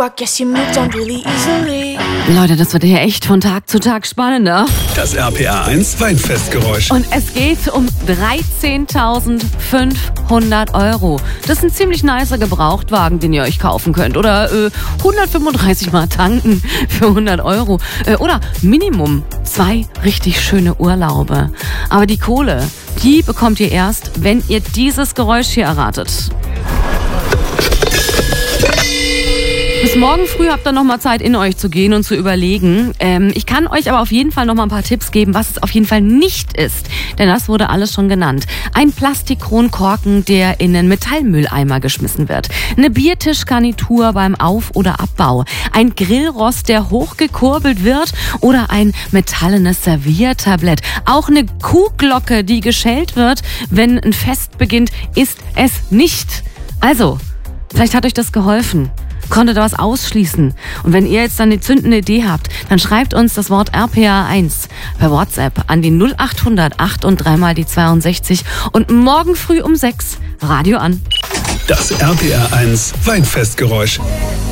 I guess you moved on really easily. Leute, das wird hier echt von Tag zu Tag spannender. Das RPA1 Weinfestgeräusch. Und es geht um 13.500 Euro. Das ist ein ziemlich nicer Gebrauchtwagen, den ihr euch kaufen könnt. Oder 135 Mal tanken für 100 Euro. Oder Minimum 2 richtig schöne Urlaube. Aber die Kohle, die bekommt ihr erst, wenn ihr dieses Geräusch hier erratet. Bis morgen früh habt ihr noch mal Zeit, in euch zu gehen und zu überlegen. Ich kann euch aber auf jeden Fall noch mal ein paar Tipps geben, was es auf jeden Fall nicht ist. Denn das wurde alles schon genannt. Ein Plastikkronkorken, der in einen Metallmülleimer geschmissen wird. Eine Biertischgarnitur beim Auf- oder Abbau. Ein Grillrost, der hochgekurbelt wird. Oder ein metallenes Serviertablett. Auch eine Kuhglocke, die geschellt wird, wenn ein Fest beginnt, ist es nicht. Also, vielleicht hat euch das geholfen. Konntet ihr was ausschließen. Und wenn ihr jetzt dann eine zündende Idee habt, dann schreibt uns das Wort RPA1 per WhatsApp an die 0800 8 und 3 mal die 62 und morgen früh um 6 Radio an. Das RPA1 Weinfestgeräusch.